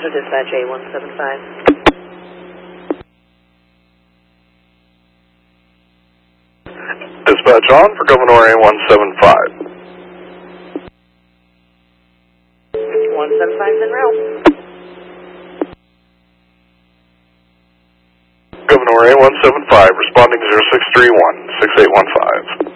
Roger, dispatch A175. Dispatch on for Governor A175. 175's en route. Governor A175 responding 0631 6815.